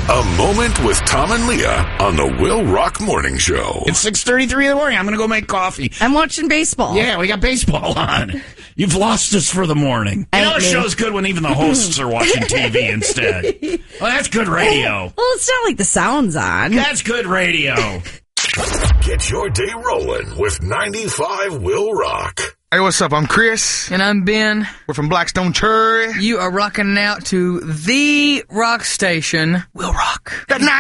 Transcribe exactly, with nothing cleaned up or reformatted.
A Moment with Tom and Leah on the Will Rock Morning Show. It's six thirty-three in the morning. I'm going to go make coffee. I'm watching baseball. Yeah, we got baseball on. You've lost us for the morning. You know, the show's good when even the hosts are watching T V instead. Well, that's good radio. Well, it's not like the sound's on. That's good radio. Get your day rolling with ninety-five Will Rock. Hey, what's up? I'm Chris. And I'm Ben. We're from Blackstone Cherry. You are rocking out to the rock station, Will Rock. That